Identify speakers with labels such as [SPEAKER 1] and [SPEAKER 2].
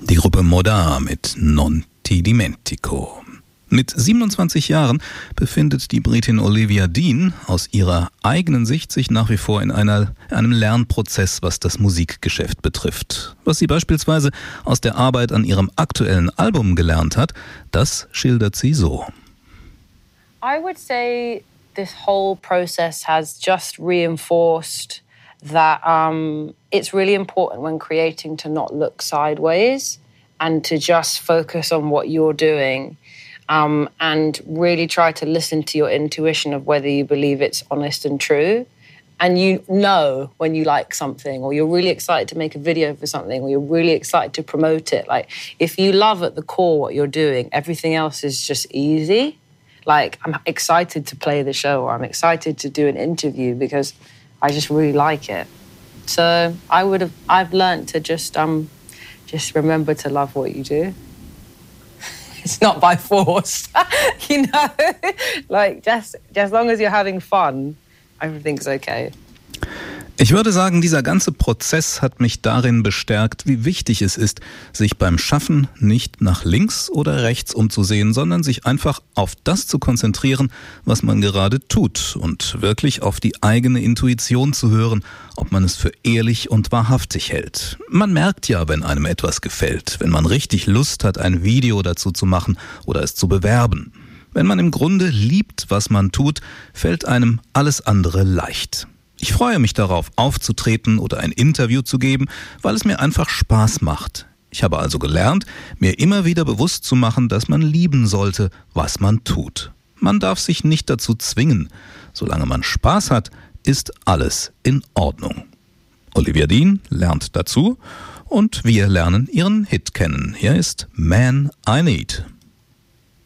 [SPEAKER 1] Die Gruppe Modà mit Non ti dimentico. Mit 27 Jahren befindet die Britin Olivia Dean aus ihrer eigenen Sicht sich nach wie vor in einem Lernprozess, was das Musikgeschäft betrifft. Was sie beispielsweise aus der Arbeit an ihrem aktuellen Album gelernt hat, das schildert sie so.
[SPEAKER 2] I would say this whole process has just reinforced that it's really important when creating to not look sideways and to just focus on what you're doing. And really try to listen to your intuition of whether you believe it's honest and true. And you know when you like something, or you're really excited to make a video for something, or you're really excited to promote it. Like, if you love at the core what you're doing, everything else is just easy. Like, I'm excited to play the show, or I'm excited to do an interview because I just really like it. So I've learned to just remember to love what you do. It's not by force, you know? Like, just as long as you're having fun, everything's okay.
[SPEAKER 1] Ich würde sagen, dieser ganze Prozess hat mich darin bestärkt, wie wichtig es ist, sich beim Schaffen nicht nach links oder rechts umzusehen, sondern sich einfach auf das zu konzentrieren, was man gerade tut und wirklich auf die eigene Intuition zu hören, ob man es für ehrlich und wahrhaftig hält. Man merkt ja, wenn einem etwas gefällt, wenn man richtig Lust hat, ein Video dazu zu machen oder es zu bewerben. Wenn man im Grunde liebt, was man tut, fällt einem alles andere leicht. Ich freue mich darauf, aufzutreten oder ein Interview zu geben, weil es mir einfach Spaß macht. Ich habe also gelernt, mir immer wieder bewusst zu machen, dass man lieben sollte, was man tut. Man darf sich nicht dazu zwingen. Solange man Spaß hat, ist alles in Ordnung. Olivia Dean lernt dazu und wir lernen ihren Hit kennen. Hier ist Man I Need.